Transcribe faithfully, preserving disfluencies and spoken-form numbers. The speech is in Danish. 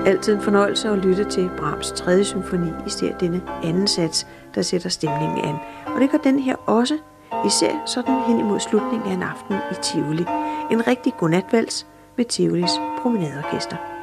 Altid en fornøjelse at lytte til Brahms tredje symfoni, især denne anden sats, der sætter stemningen an. Og det gør den her også, især sådan hen imod slutningen af en aften i Tivoli. En rigtig godnatvals med Tivolis promenadeorkester.